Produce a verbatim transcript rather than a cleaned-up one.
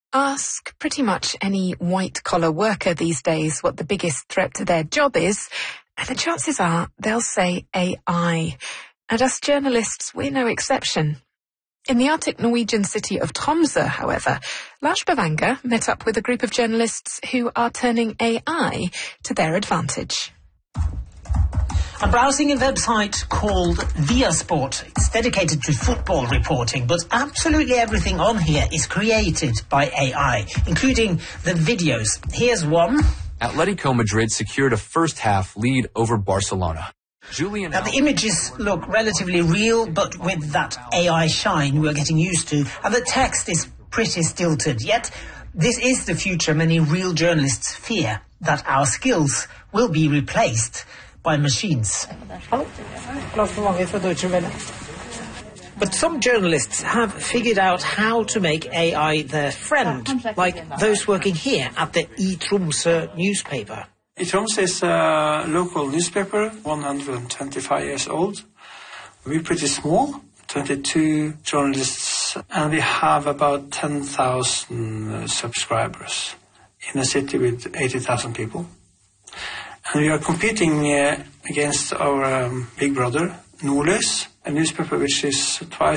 Ask pretty much any white-collar worker these days what the biggest threat to their job is, and the chances are they'll say A I. And us journalists, we're no exception. In the Arctic Norwegian city of Tromsø, however, Lars Bavanger met up with a group of journalists who are turning A I to their advantage. I'm browsing a website called Viasport. It's dedicated to football reporting, but absolutely everything on here is created by A I, including the videos. Here's one. Atletico Madrid secured a first-half lead over Barcelona. Julian now, the images look relatively real, but with that A I shine we're getting used to, and the text is pretty stilted. Yet, this is the future many real journalists fear, that our skills will be replaced by machines. But some journalists have figured out how to make A I their friend, like those working here at the I Tromsø newspaper. I Tromsø is a local newspaper, one hundred twenty-five years old. We're pretty small, twenty-two journalists, and we have about ten thousand subscribers in a city with eighty thousand people. And we are competing uh, against our um, big brother, Nordlys, a newspaper which is twice